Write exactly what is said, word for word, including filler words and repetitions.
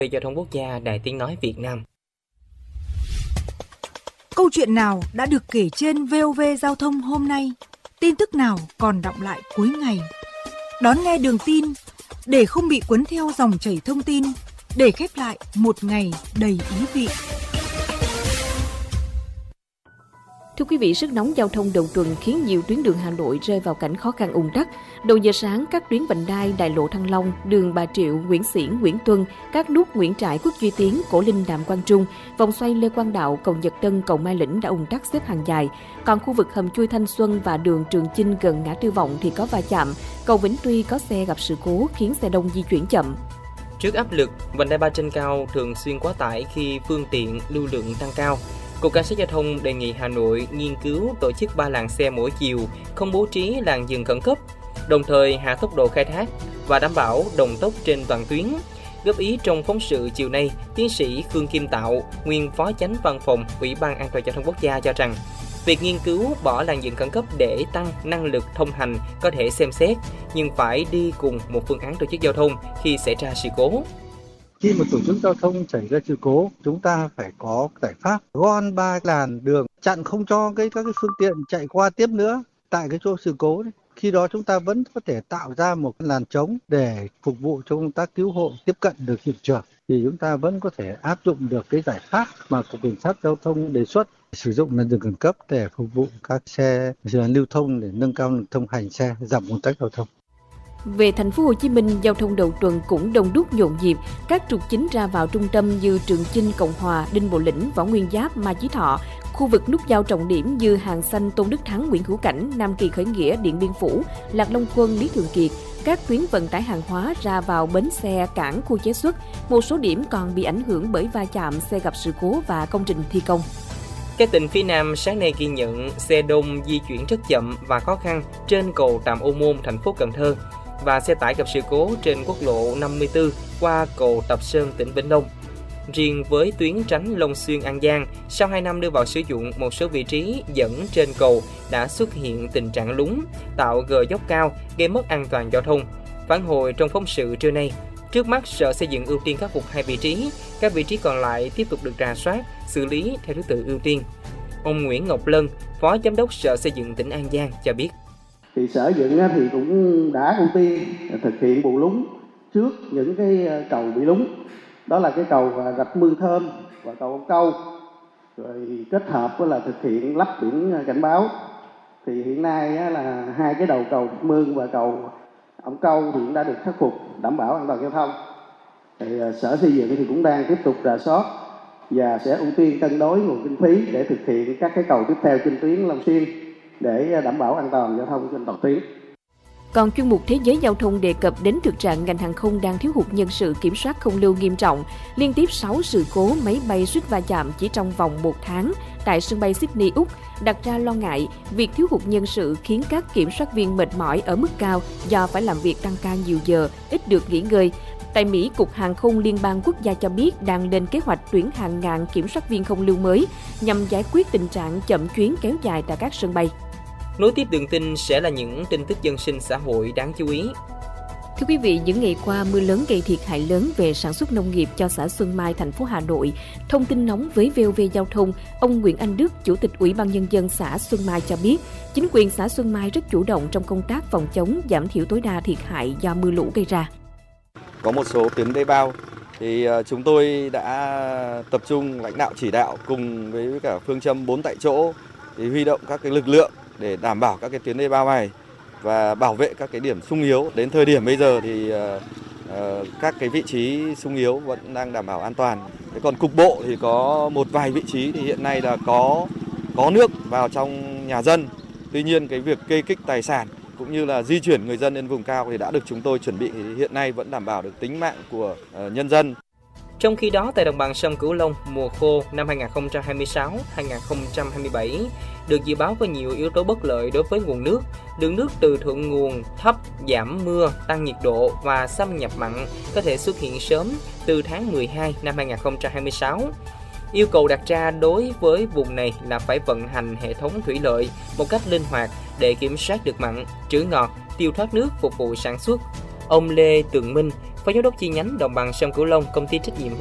Về Giao thông Quốc gia, Đài Tiếng nói Việt Nam. Câu chuyện nào đã được kể trên vê o vê Giao thông hôm nay? Tin tức nào còn đọng lại cuối ngày? Đón nghe đường tin để không bị cuốn theo dòng chảy thông tin, để khép lại một ngày đầy ý vị. Thưa quý vị, sức nóng giao thông đầu tuần khiến nhiều tuyến đường Hà Nội rơi vào cảnh khó khăn ùn tắc. Đầu giờ sáng, các tuyến vành đai, đại lộ Thăng Long, đường Bà Triệu, Nguyễn Xiển, Nguyễn Tuân, các nút Nguyễn Trãi, Khuất Duy Tiến, Cổ Linh, Đạm Quang Trung, vòng xoay Lê Quang Đạo, cầu Nhật Tân, cầu Mai Lĩnh đã ùn tắc xếp hàng dài. Còn khu vực hầm chui Thanh Xuân và đường Trường Chinh gần ngã Tư Vọng thì có va chạm. Cầu Vĩnh Tuy có xe gặp sự cố khiến xe đông di chuyển chậm. Trước áp lực, vành đai ba trên cao thường xuyên quá tải khi phương tiện lưu lượng tăng cao. Cục Cảnh sát Giao thông đề nghị Hà Nội nghiên cứu tổ chức ba làn xe mỗi chiều, không bố trí làn dừng khẩn cấp, đồng thời hạ tốc độ khai thác và đảm bảo đồng tốc trên toàn tuyến. Góp ý trong phóng sự chiều nay, tiến sĩ Khương Kim Tạo, nguyên Phó Chánh Văn phòng Ủy ban An toàn Giao thông Quốc gia cho rằng, việc nghiên cứu bỏ làn dừng khẩn cấp để tăng năng lực thông hành có thể xem xét, nhưng phải đi cùng một phương án tổ chức giao thông khi xảy ra sự cố. Khi một tổ chức giao thông xảy ra sự cố, chúng ta phải có giải pháp gom ba làn đường, chặn không cho cái các cái phương tiện chạy qua tiếp nữa tại cái chỗ sự cố đấy. Khi đó chúng ta vẫn có thể tạo ra một làn trống để phục vụ cho công tác cứu hộ tiếp cận được hiện trường. Thì chúng ta vẫn có thể áp dụng được cái giải pháp mà Cục Cảnh sát Giao thông đề xuất, sử dụng làn dừng khẩn cấp để phục vụ các xe lưu thông để nâng cao lực thông hành xe, giảm ùn tắc giao thông. Về thành phố Hồ Chí Minh, giao thông đầu tuần cũng đông đúc nhộn nhịp. Các trục chính ra vào trung tâm như Trường Chinh, Cộng Hòa, Đinh Bộ Lĩnh, Võ Nguyên Giáp, Mai Chí Thọ, khu vực nút giao trọng điểm như Hàng Xanh, Tôn Đức Thắng, Nguyễn Hữu Cảnh, Nam Kỳ Khởi Nghĩa, Điện Biên Phủ, Lạc Long Quân, Lý Thường Kiệt, các tuyến vận tải hàng hóa ra vào bến xe, cảng, khu chế xuất. Một số điểm còn bị ảnh hưởng bởi va chạm, xe gặp sự cố và công trình thi công. Các tỉnh phía Nam sáng nay ghi nhận xe đông di chuyển rất chậm và khó khăn trên cầu Trạm Ô Môn, thành phố Cần Thơ, và xe tải gặp sự cố trên quốc lộ năm mươi tư qua cầu Tập Sơn, tỉnh Vĩnh Long. Riêng với tuyến Tránh Long Xuyên, An Giang, sau hai năm đưa vào sử dụng, một số vị trí dẫn trên cầu đã xuất hiện tình trạng lún, tạo gờ dốc cao, gây mất an toàn giao thông. Phản hồi trong phóng sự trưa nay, trước mắt Sở Xây dựng ưu tiên khắc phục hai vị trí, các vị trí còn lại tiếp tục được rà soát, xử lý theo thứ tự ưu tiên. Ông Nguyễn Ngọc Lân, Phó Giám đốc Sở Xây dựng tỉnh An Giang cho biết. Thì Sở Dựng thì cũng đã ưu tiên thực hiện bù lún trước những cái cầu bị lún. Đó là cái cầu Rạch Mương Thơm và cầu Ông Câu. Rồi kết hợp với là thực hiện lắp biển cảnh báo. Thì hiện nay là hai cái đầu cầu Rạch Mương và cầu Ông Câu thì cũng đã được khắc phục, đảm bảo an toàn giao thông. Thì Sở Xây Dựng thì cũng đang tiếp tục rà soát và sẽ ưu tiên cân đối nguồn kinh phí để thực hiện các cái cầu tiếp theo trên tuyến Long Xuyên để đảm bảo an toàn giao thông trên toàn tuyến. Còn chuyên mục Thế giới Giao thông đề cập đến thực trạng ngành hàng không đang thiếu hụt nhân sự kiểm soát không lưu nghiêm trọng. Liên tiếp sáu sự cố máy bay suýt va chạm chỉ trong vòng một tháng tại sân bay Sydney, Úc, đặt ra lo ngại việc thiếu hụt nhân sự khiến các kiểm soát viên mệt mỏi ở mức cao do phải làm việc tăng ca nhiều giờ, ít được nghỉ ngơi. Tại Mỹ, Cục Hàng không Liên bang Quốc gia cho biết đang lên kế hoạch tuyển hàng ngàn kiểm soát viên không lưu mới nhằm giải quyết tình trạng chậm chuyến kéo dài tại các sân bay. Nối tiếp đường tin sẽ là những tin tức dân sinh xã hội đáng chú ý. Thưa quý vị, những ngày qua mưa lớn gây thiệt hại lớn về sản xuất nông nghiệp cho xã Xuân Mai, thành phố Hà Nội. Thông tin nóng với vê o vê Giao thông, ông Nguyễn Anh Đức, Chủ tịch Ủy ban Nhân dân xã Xuân Mai cho biết, chính quyền xã Xuân Mai rất chủ động trong công tác phòng chống, giảm thiểu tối đa thiệt hại do mưa lũ gây ra. Có một số tuyến đê bao thì chúng tôi đã tập trung lãnh đạo chỉ đạo cùng với cả phương châm bốn tại chỗ thì huy động các cái lực lượng để đảm bảo các cái tuyến đê bao này và bảo vệ các cái điểm xung yếu. Đến thời điểm bây giờ thì uh, các cái vị trí xung yếu vẫn đang đảm bảo an toàn. Thế còn cục bộ thì có một vài vị trí thì hiện nay là có có nước vào trong nhà dân. Tuy nhiên cái việc kê kích tài sản cũng như là di chuyển người dân lên vùng cao thì đã được chúng tôi chuẩn bị, thì hiện nay vẫn đảm bảo được tính mạng của uh, nhân dân. Trong khi đó, tại đồng bằng sông Cửu Long, mùa khô năm hai nghìn không trăm hai mươi sáu hai nghìn không trăm hai mươi bảy được dự báo có nhiều yếu tố bất lợi đối với nguồn nước. Lượng nước từ thượng nguồn thấp, giảm mưa, tăng nhiệt độ và xâm nhập mặn có thể xuất hiện sớm từ tháng mười hai năm hai nghìn không trăm hai mươi sáu. Yêu cầu đặt ra đối với vùng này là phải vận hành hệ thống thủy lợi một cách linh hoạt để kiểm soát được mặn, trữ ngọt, tiêu thoát nước phục vụ sản xuất. Ông Lê Tường Minh, Phó Giám đốc chi nhánh Đồng bằng sông Cửu Long, Công ty trách nhiệm